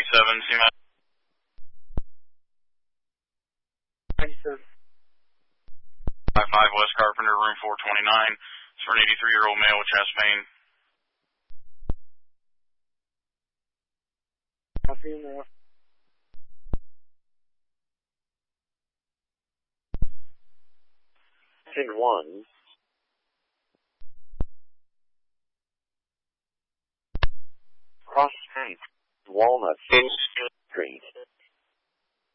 CMAT. 97. 55 West Carpenter, room 429. It's for an 83-year-old male with chest pain. Copy enough. Pin 1. Cross Street, Walnut Street.